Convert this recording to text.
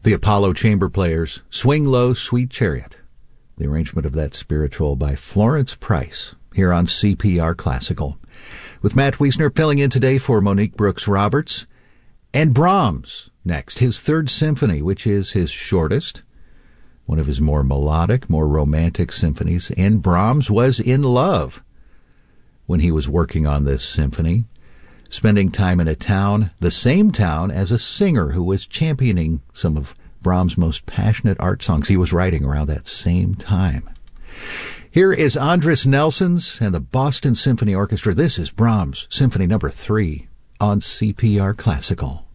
The Apollo Chamber Players, Swing Low, Sweet Chariot. The arrangement of that spiritual by Florence Price here on CPR Classical. With Matt Wiesner filling in today for Monique Brooks-Roberts. And Brahms next, his Third Symphony, which is his shortest, one of his more melodic, more romantic symphonies. And Brahms was in love when he was working on this symphony, spending time in a town, the same town as a singer who was championing some of Brahms' most passionate art songs he was writing around that same time. Here is Andris Nelsons and the Boston Symphony Orchestra. This is Brahms Symphony No. 3 on CPR Classical.